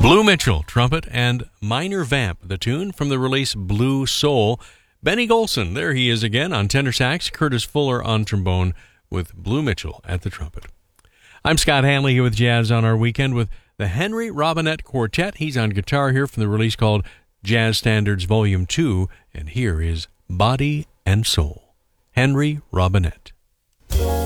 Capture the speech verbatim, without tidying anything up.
Blue Mitchell, trumpet, and Minor Vamp, the tune from the release Blue Soul. Benny Golson, there he is again on tenor sax, Curtis Fuller on trombone, with Blue Mitchell at the trumpet. I'm Scott Hanley here with Jazz on Our Weekend with the Henry Robinette Quartet. He's on guitar here from the release called Jazz Standards Volume two, and here is Body and Soul. Henry Robinette.